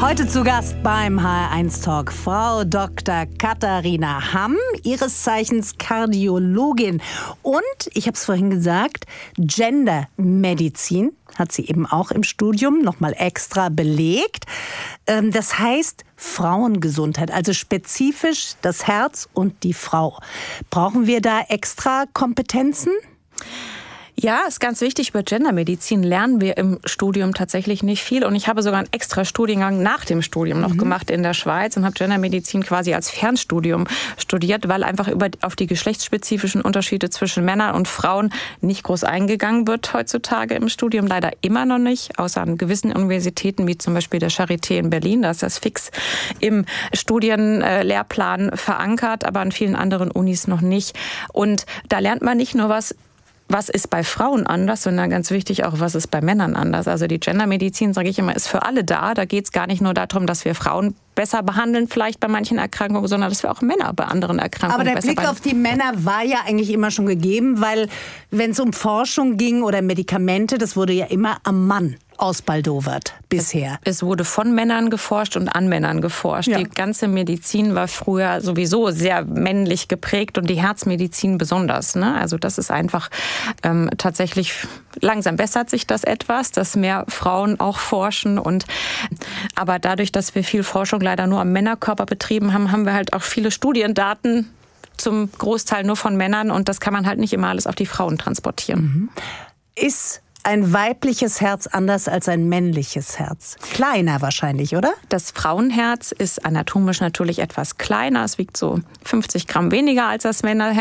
Heute zu Gast beim HR1 Talk Frau Dr. Katharina Hamm, ihres Zeichens Kardiologin. Und, ich habe es vorhin gesagt, Gendermedizin hat sie eben auch im Studium nochmal extra belegt. Das heißt Frauengesundheit, also spezifisch das Herz und die Frau. Brauchen wir da extra Kompetenzen? Ja, ist ganz wichtig. Über Gendermedizin lernen wir im Studium tatsächlich nicht viel. Und ich habe sogar einen extra Studiengang nach dem Studium noch gemacht in der Schweiz und habe Gendermedizin quasi als Fernstudium studiert, weil einfach auf die geschlechtsspezifischen Unterschiede zwischen Männern und Frauen nicht groß eingegangen wird heutzutage im Studium. Leider immer noch nicht, außer an gewissen Universitäten, wie zum Beispiel der Charité in Berlin. Da ist das fix im Studienlehrplan verankert, aber an vielen anderen Unis noch nicht. Und da lernt man nicht nur was ist bei Frauen anders, sondern ganz wichtig auch, was ist bei Männern anders. Also die Gendermedizin, sage ich immer, ist für alle da. Da geht es gar nicht nur darum, dass wir Frauen besser behandeln, vielleicht bei manchen Erkrankungen, sondern dass wir auch Männer bei anderen Erkrankungen besser behandeln. Aber der Blick auf die Männer war ja eigentlich immer schon gegeben, weil wenn es um Forschung ging oder Medikamente, das wurde ja immer am Mann ausbaldowert bisher. Es wurde von Männern geforscht und an Männern geforscht. Ja. Die ganze Medizin war früher sowieso sehr männlich geprägt und die Herzmedizin besonders. Ne? Also das ist einfach tatsächlich, langsam bessert sich das etwas, dass mehr Frauen auch forschen. Aber dadurch, dass wir viel Forschung leider nur am Männerkörper betrieben haben, haben wir halt auch viele Studiendaten zum Großteil nur von Männern und das kann man halt nicht immer alles auf die Frauen transportieren. Ist ein weibliches Herz anders als ein männliches Herz? Kleiner wahrscheinlich, oder? Das Frauenherz ist anatomisch natürlich etwas kleiner. Es wiegt so 50 Gramm weniger als das Männerherz.